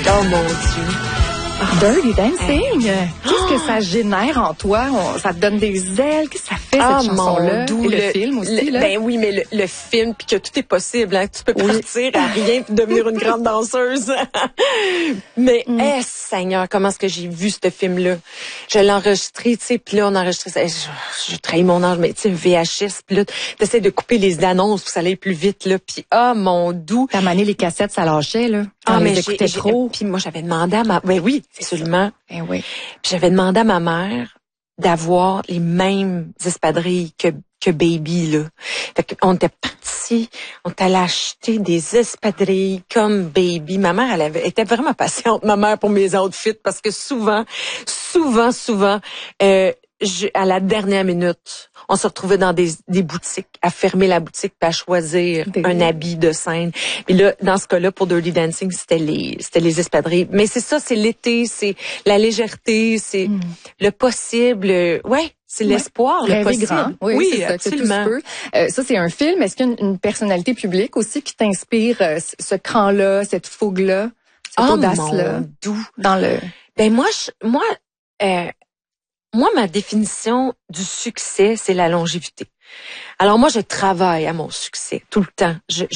Oh mon Dieu. Dirty Dancing, qu'est-ce que ça génère en toi? Ça te donne des ailes? Qu'est-ce que ça fait, cette chanson-là? Et le film aussi, là? Ben oui, mais le film, puis que tout est possible, hein, que tu peux partir à rien puis devenir une grande danseuse. Mais, Seigneur, comment est-ce que j'ai vu ce film-là? Je l'ai enregistré, tu sais, puis là, on enregistrait ça. Je trahis mon âge, mais tu sais, VHS, puis là, t'essaies de couper les annonces pour que ça aille plus vite, là, puis mon doux. T'as mané les cassettes, ça lâchait, là. Mais j'écoutais trop. Puis moi, j'avais demandé à ben oui, absolument. Ben oui. Puis j'avais demandé à ma mère d'avoir les mêmes espadrilles que Baby, là. Fait qu'on était partis, on est allé acheter des espadrilles comme Baby. Ma mère, elle était vraiment patiente, ma mère, pour mes outfits, parce que souvent, à la dernière minute, on se retrouvait dans des boutiques, à fermer la boutique puis à choisir un habit de scène. Puis là, dans ce cas-là, pour Dirty Dancing, c'était les espadrilles. Mais c'est ça, c'est l'été, c'est la légèreté, c'est le possible. C'est l'espoir, le possible. Grand. Oui, c'est absolument. Ça, c'est un film. Est-ce qu'il y a une personnalité publique aussi qui t'inspire ce cran-là, cette fougue-là, cette audace-là? Dans le... Ben moi, ma définition du succès, c'est la longévité. Alors moi, je travaille à mon succès tout le temps.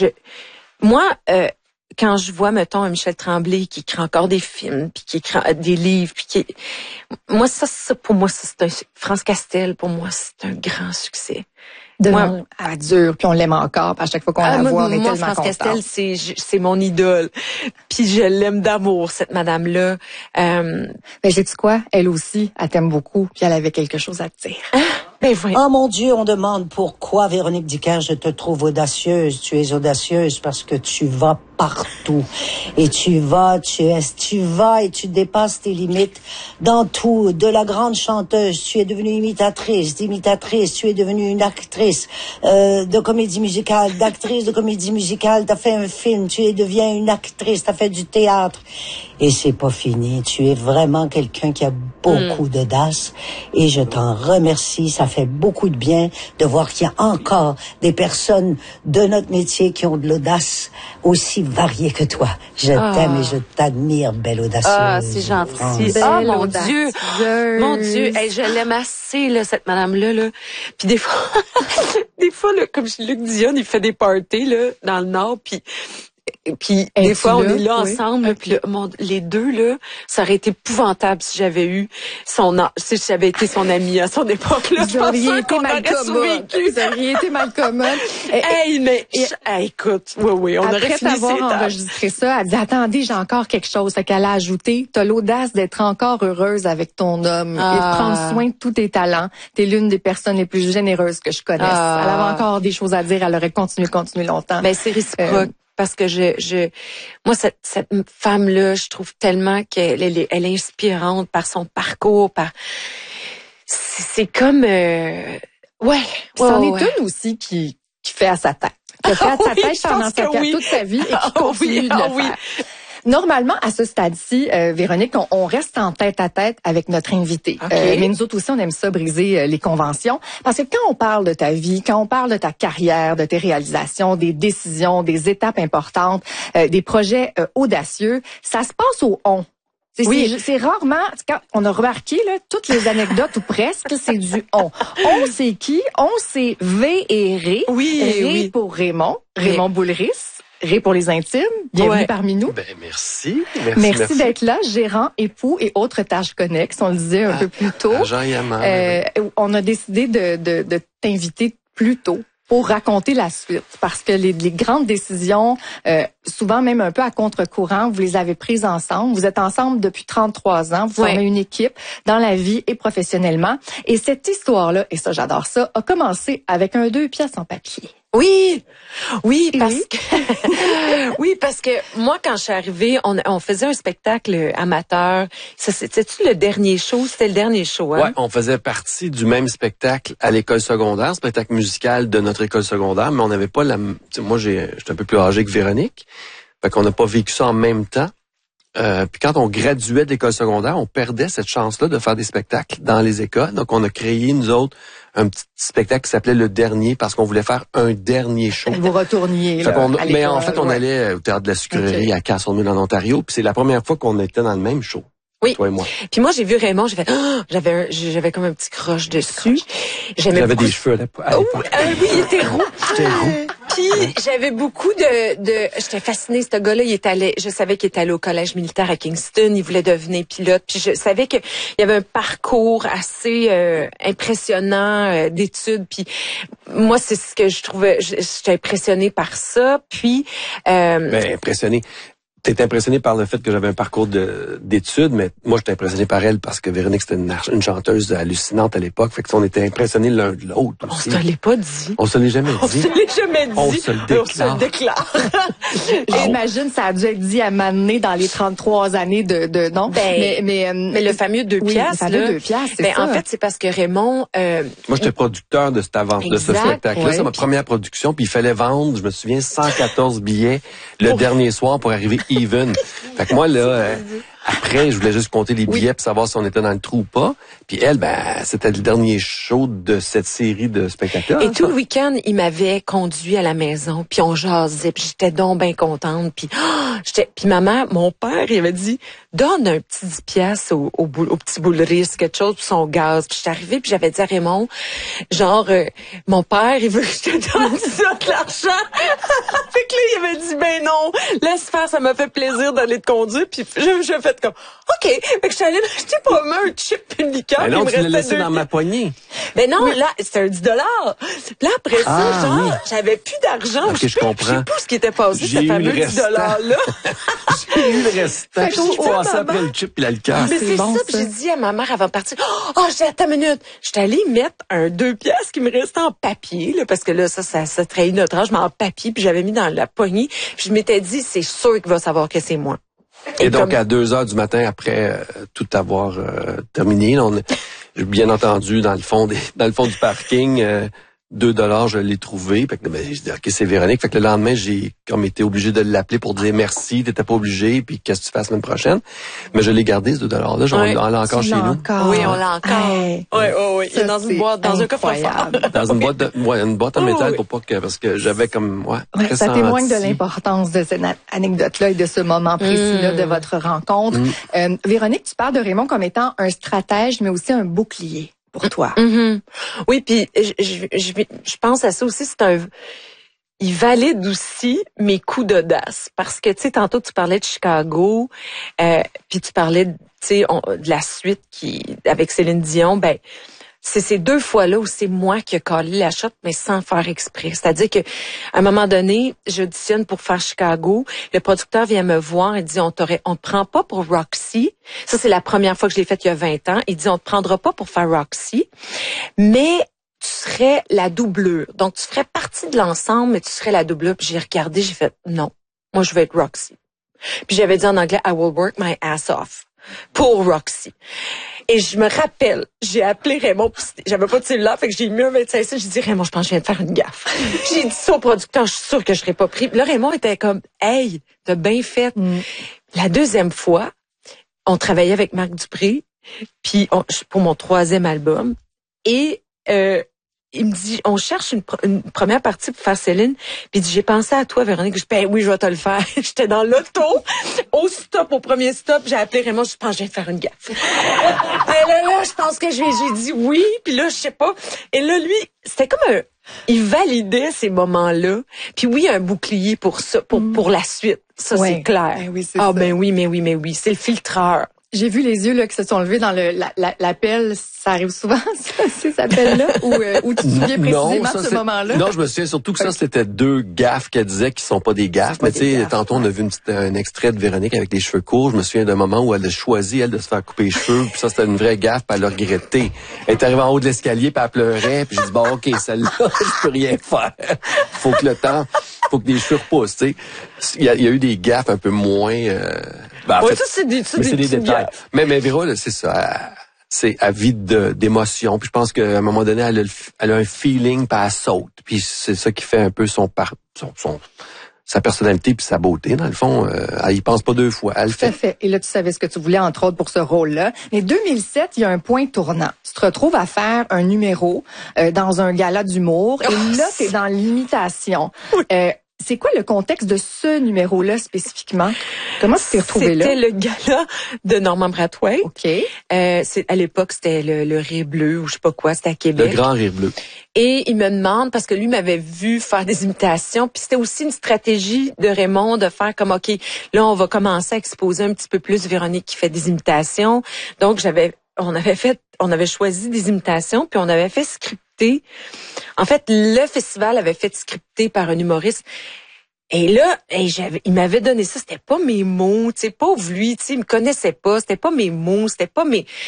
Quand je vois, mettons, un Michel Tremblay qui écrit encore des films, puis qui écrit des livres, moi, ça, pour moi, c'est France Castel, pour moi, c'est un grand succès. Moi, elle dure, puis on l'aime encore. Puis à chaque fois qu'on la voit, on est tellement France content. Castel, c'est mon idole. Puis je l'aime d'amour, cette madame-là. Ben, sais-tu quoi? Elle aussi, elle t'aime beaucoup, puis elle avait quelque chose à te dire. Ben oui. Oh mon Dieu, on demande pourquoi, Véronique Dicker, je te trouve audacieuse. Tu es audacieuse parce que tu vas partout. Et tu vas et tu dépasses tes limites dans tout. De la grande chanteuse, tu es devenue imitatrice, tu es devenue une actrice de comédie musicale, d'actrice de comédie musicale, t'as fait un film, deviens une actrice, t'as fait du théâtre. Et c'est pas fini. Tu es vraiment quelqu'un qui a beaucoup d'audace et je t'en remercie. Ça fait beaucoup de bien de voir qu'il y a encore des personnes de notre métier qui ont de l'audace aussi variée que toi. Je t'aime et je t'admire, belle audacieuse. Ah, c'est gentil. Ah, mon Dieu. Mon Dieu. Hey, je l'aime assez, là, cette madame-là, là. Puis des fois, là, comme Luc Dion, il fait des parties, là, dans le Nord, puis des fois, on est là ensemble, puis les deux, là, ça aurait été épouvantable si j'avais eu si j'avais été son amie à son époque, là. Vous auriez été mal commode. Vous auriez été mal commode. Écoute, oui, on aurait fini. Après t'avoir enregistré ça, elle dit, attendez, j'ai encore quelque chose. Fait qu'elle a ajouté, t'as l'audace d'être encore heureuse avec ton homme et de prendre soin de tous tes talents. T'es l'une des personnes les plus généreuses que je connaisse. Elle avait encore des choses à dire, elle aurait continué longtemps. Ben, c'est réciproque. Parce que moi, cette femme-là, je trouve tellement qu'elle est inspirante par son parcours, c'est comme, C'en est une aussi qui fait à sa tête. Qui a fait à sa tête pendant toute sa vie et qui continue de le faire. Normalement, à ce stade-ci, Véronique, on reste en tête-à-tête avec notre invité. Okay. Mais nous autres aussi, on aime ça briser les conventions. Parce que quand on parle de ta vie, quand on parle de ta carrière, de tes réalisations, des décisions, des étapes importantes, des projets audacieux, ça se passe au on. C'est rarement, quand on a remarqué, là, toutes les anecdotes ou presque, c'est du on. On, c'est qui? On, c'est V et Ré. Ré pour Raymond Boulris. Ré pour les intimes, bienvenue parmi nous. Ben merci. Merci d'être là, gérant, époux et autres tâches connexes, on le disait un peu plus tôt. On a décidé de t'inviter plus tôt pour raconter la suite, parce que les grandes décisions, souvent même un peu à contre-courant, vous les avez prises ensemble. Vous êtes ensemble depuis 33 ans, vous formez une équipe dans la vie et professionnellement. Et cette histoire-là, et ça j'adore ça, a commencé avec un 2 pièces en papier. Oui, parce que moi, quand je suis arrivée, on faisait un spectacle amateur. C'était-tu le dernier show? C'était le dernier show, hein? Ouais, on faisait partie du même spectacle à l'école secondaire, spectacle musical de notre école secondaire, mais on n'avait pas moi, j'étais un peu plus âgé que Véronique. Fait qu'on n'a pas vécu ça en même temps. Puis quand on graduait de l'école secondaire, on perdait cette chance-là de faire des spectacles dans les écoles. Donc, on a créé, nous autres, un petit spectacle qui s'appelait Le Dernier parce qu'on voulait faire un dernier show. Vous retourniez là, mais en fait, on allait au Théâtre de la Sucrerie à Castlemaine en Ontario. Puis c'est la première fois qu'on était dans le même show. Oui. Toi et moi. Puis moi, j'ai vu Raymond, j'ai fait, j'avais comme un petit croche dessus. J'avais des cheveux à l'époque. Oui, il était roux. J'étais roux. Puis j'avais beaucoup j'étais fascinée, ce gars-là, je savais qu'il était allé au collège militaire à Kingston, il voulait devenir pilote, puis je savais qu'il y avait un parcours assez impressionnant d'études, puis moi c'est ce que je trouvais, j'étais impressionnée par ça, puis Ben, impressionnée. T'es impressionné par le fait que j'avais un parcours d'études, mais moi, j'étais impressionné par elle parce que Véronique, c'était une chanteuse hallucinante à l'époque. Fait que on était impressionnés l'un de l'autre aussi. On se l'est pas dit. On se l'est jamais dit. On se l'est jamais dit. On se le déclare. J'imagine ça a dû être dit à m'amener dans les 33 années de non. Ben, mais le fameux 2 piastres. Le fameux 2 piastres, c'est ça. En fait, c'est parce que Raymond... moi, j'étais producteur de cette de ce spectacle-là. Ouais. C'est ma première production. Puis il fallait vendre, je me souviens, 114 billets le dernier soir pour arriver even. Fait que moi, là, après, je voulais juste compter les billets pour savoir si on était dans le trou ou pas. Puis elle, c'était le dernier show de cette série de spectacles. Et tout le week-end, il m'avait conduit à la maison, puis on jasait, puis j'étais donc bien contente. Puis puis maman, mon père, il avait dit, donne un petit 10 piastres au petit bouleriste, quelque chose pour son gaz. Puis j'étais arrivée, puis j'avais dit à Raymond, genre, mon père, il veut que je te donne ça de l'argent. Fait que là, il avait dit, ben non, laisse faire, ça m'a fait plaisir d'aller te conduire. Puis j'ai fait comme, OK. Fait que je suis allée m'acheter pour moi un chip et une liqueur. Ben non, tu l'as laissé dans ma poignée. Ben non, là, c'était un 10 $. Puis là, après ça, genre, j'avais plus d'argent. Okay, je comprends. Je sais pas ce qui était passé, ce fameux 10 $-là. J'ai eu le restant. Je passais après le chip et la liqueur. Mais c'est bon, ça. Puis j'ai dit à ma mère avant de partir, j'ai attends une minute. J'étais allée mettre un 2 piastres qui me restait en papier, là, parce que là, ça trahit notre âge, mais en papier, puis j'avais mis dans la poignée. Puis je m'étais dit, c'est sûr qu'il va savoir que c'est moi. Et donc, à 2h du matin, après tout avoir terminé, bien entendu, dans le fond du parking, 2 $, je l'ai trouvé. Fait que, j'ai dit, OK, c'est Véronique. Fait que le lendemain, j'ai comme été obligé de l'appeler pour dire merci, t'étais pas obligé, puis qu'est-ce que tu fais la semaine prochaine. Mais je l'ai gardé, ce 2 $-là. On l'a encore chez nous. Oui, on l'a encore. Oui. Il est dans une boîte, dans un coffre-fort. Dans une boîte en métal parce que j'avais comme, ça témoigne de l'importance de cette anecdote-là et de ce moment précis-là de votre rencontre. Véronique, tu parles de Raymond comme étant un stratège, mais aussi un bouclier pour toi. Oui, puis je pense à ça aussi, il valide aussi mes coups d'audace parce que tu sais tantôt tu parlais de Chicago, puis tu parlais de la suite avec Céline Dion, c'est ces 2 fois-là où c'est moi qui ai collé la shot, mais sans faire exprès. C'est-à-dire que à un moment donné, j'auditionne pour faire Chicago. Le producteur vient me voir et dit, on te prend pas pour Roxy. Ça, c'est la première fois que je l'ai fait il y a 20 ans. Il dit, on te prendra pas pour faire Roxy, mais tu serais la doublure. Donc, tu ferais partie de l'ensemble, mais tu serais la doublure. Puis j'ai regardé, j'ai fait, non, moi, je vais être Roxy. Puis j'avais dit en anglais, I will work my ass off pour Roxy. Et je me rappelle, j'ai appelé Raymond, j'avais pas de cellulaire, fait que j'ai mis un 25 j'ai dit, Raymond, je pense que je viens de faire une gaffe. J'ai dit ça au producteur, je suis sûre que je serais pas pris. Puis là, Raymond était comme, hey, t'as bien fait. La deuxième fois, on travaillait avec Marc Dupré, puis pour mon 3e album, et il me dit, on cherche une première partie pour faire Céline. Puis il dit, j'ai pensé à toi, Véronique. Je dis, oui, je vais te le faire. J'étais dans l'auto, au premier stop, j'ai appelé Raymond, je pense que je viens de faire une gaffe. là, je pense que j'ai dit oui, puis là, je sais pas. Et là, lui, c'était comme il validait ces moments-là. Puis oui, un bouclier pour ça, pour la suite. Ça, c'est clair. Oui, c'est ça. Mais oui, c'est le filtreur. J'ai vu les yeux là qui se sont levés dans l'appel. Ça arrive souvent, ces appels-là, où tu te souviens précisément de ce moment-là? Non, je me souviens surtout que ça, c'était 2 gaffes qu'elle disait qui sont pas des gaffes. Mais tu sais, tantôt, on a vu un extrait de Véronique avec les cheveux courts. Je me souviens d'un moment où elle a choisi, elle, de se faire couper les cheveux. Puis ça, c'était une vraie gaffe, puis elle l'a regretté. Elle est arrivée en haut de l'escalier, puis elle pleurait. Puis j'ai dit, bon, OK, celle-là, je peux rien faire. Faut que les cheveux repoussent, tu sais. Il y a eu des gaffes un peu moins... en fait, ça, c'est des détails. Mais Véro, là, c'est ça. C'est avide d'émotion. Puis je pense qu'à un moment donné, elle a un feeling, puis elle saute. Puis c'est ça qui fait un peu son sa personnalité puis sa beauté, dans le fond, elle y pense pas deux fois, elle le fait. Tout à fait. Et là, tu savais ce que tu voulais, entre autres, pour ce rôle-là. Mais 2007, il y a un point tournant. Tu te retrouves à faire un numéro dans un gala d'humour. Et là, tu es dans l'imitation. C'est quoi le contexte de ce numéro-là spécifiquement? Comment tu t'es retrouvé là? C'était le gala de Normand Brathwaite. OK. À l'époque, c'était le Rire Bleu ou je sais pas quoi, c'était à Québec. Le Grand Rire Bleu. Et il me demande, parce que lui m'avait vu faire des imitations, puis c'était aussi une stratégie de Raymond de faire comme, OK, là, on va commencer à exposer un petit peu plus Véronique qui fait des imitations. Donc, on avait choisi des imitations, puis on avait fait scripter. En fait, le festival avait fait scripter par un humoriste. Et là, il m'avait donné ça, c'était pas mes mots, tu sais, pauvre lui, tu sais, il me connaissait pas, c'était pas mes mots, c'était pas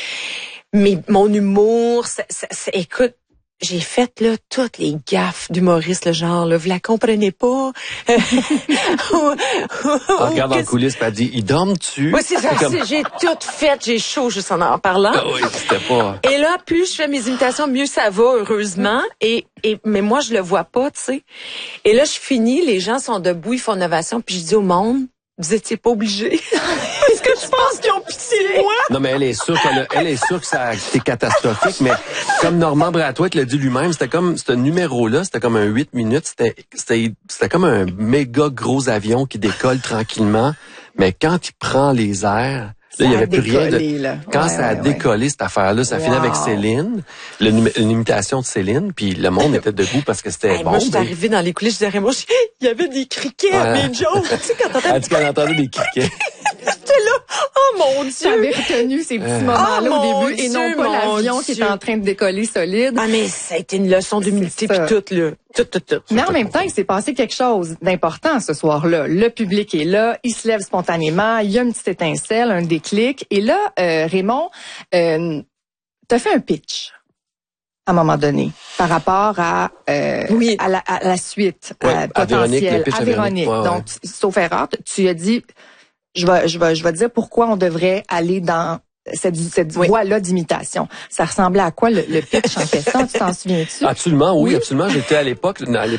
mon humour, écoute, j'ai fait là toutes les gaffes d'humoristes, le genre là, vous la comprenez pas. Elle regarde dans le coulisses, elle dit, ils dorment-tu? Oui, c'est ça, j'ai tout fait, j'ai chaud juste en parlant. Ah oui, c'était pas. Et là, plus je fais mes imitations, mieux ça va, heureusement. Mais moi, je le vois pas, tu sais. Et là, je finis, les gens sont debout, ils font une ovation, puis je dis au monde, vous étiez pas obligés. Est-ce que tu penses qu'ils ont pitié de moi? Non, mais elle est sûre que c'était catastrophique, mais comme Normand Brathwaite l'a dit lui-même, c'était comme, ce numéro-là, c'était comme un 8 minutes, c'était comme un méga gros avion qui décolle tranquillement, mais quand il prend les airs, là, il n'y avait plus rien de... Quand ça a décollé, cette affaire-là, ça finit avec Céline, une imitation de Céline, puis le monde était debout parce que c'était bon. Moi, je suis arrivée dans les coulisses, je disais, moi, il y avait des criquets à mes jokes. Tu sais, quand elle dit qu'elle entendait des criquets. J'étais là, oh mon Dieu! J'avais retenu ces petits moments-là au début, et non pas l'avion qui était en train de décoller solide. Ah, mais ça a été une leçon d'humilité puis tout, là. Tout. Mais en même temps, il s'est passé quelque chose d'important ce soir-là. Le public est là, il se lève spontanément, il y a une petite étincelle, un déclic. Et là, Raymond, t'as fait un pitch à un moment donné par rapport à la suite potentielle à Véronique. Ouais, donc, sauf erreur, tu as dit, je vais dire pourquoi on devrait aller dans cette voie-là d'imitation. Ça ressemblait à quoi le pitch en question? Tu t'en souviens-tu? Absolument, oui, absolument. J'étais à l'époque,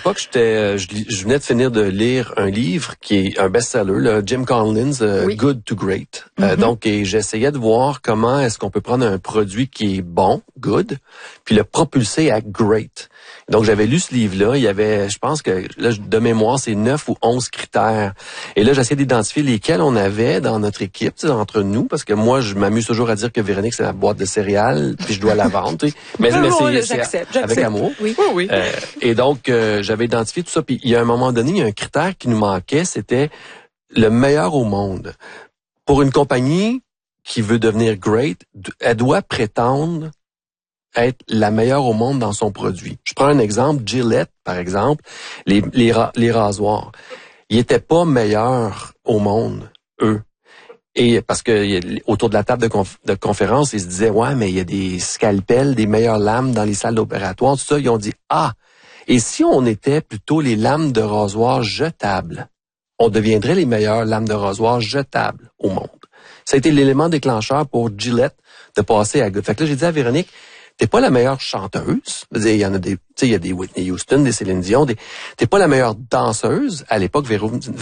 je venais de finir de lire un livre qui est un best-seller, là, Jim Collins, Good to Great. Donc, et j'essayais de voir comment est-ce qu'on peut prendre un produit qui est bon, good, puis le propulser à great. Donc, j'avais lu ce livre-là. Il y avait, je pense que, là, de mémoire, c'est 9 ou 11 critères. Et là, j'essayais d'identifier lesquels on avait dans notre équipe, entre nous, parce que moi, je m'amuse toujours à dire que Véronique, c'est la boîte de céréales, puis je dois la vendre. Mais c'est avec amour. Oui. Et donc, j'avais identifié tout ça. Puis, il y a un moment donné, il y a un critère qui nous manquait, c'était le meilleur au monde. Pour une compagnie qui veut devenir great, elle doit prétendre être la meilleure au monde dans son produit. Je prends un exemple, Gillette, par exemple, les rasoirs. Ils étaient pas meilleurs au monde, eux. Et parce que autour de la table de conférence, ils se disaient, ouais, mais il y a des scalpels, des meilleures lames dans les salles opératoires, tout ça. Ils ont dit, et si on était plutôt les lames de rasoir jetables, on deviendrait les meilleures lames de rasoir jetables au monde. Ça a été l'élément déclencheur pour Gillette de passer à Good. Fait que là, j'ai dit à Véronique, t'es pas la meilleure chanteuse. Il y en a des, tu sais, il y a des Whitney Houston, des Céline Dion, t'es pas la meilleure danseuse. À l'époque,